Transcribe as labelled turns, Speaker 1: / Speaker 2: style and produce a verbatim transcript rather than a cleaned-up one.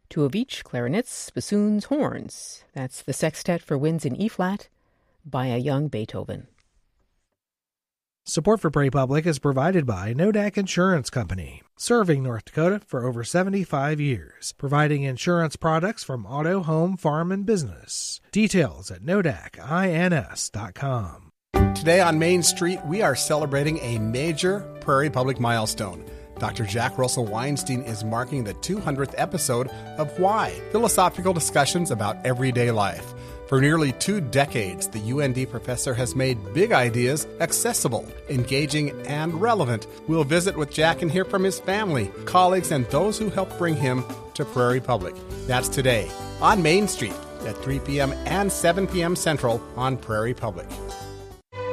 Speaker 1: two of each, clarinets, bassoons, horns. That's the sextet for winds in E-flat by a young Beethoven.
Speaker 2: Support for Prairie Public is provided by Nodak Insurance Company, serving North Dakota for over seventy-five years, providing insurance products from auto, home, farm, and business. Details at nodak ins dot com.
Speaker 3: Today on Main Street, we are celebrating a major Prairie Public milestone. Doctor Jack Russell Weinstein is marking the two hundredth episode of Why? Philosophical discussions about everyday life. For nearly two decades, the U N D professor has made big ideas accessible, engaging, and relevant. We'll visit with Jack and hear from his family, colleagues, and those who helped bring him to Prairie Public. That's today on Main Street at three p.m. and seven p.m. Central on Prairie Public.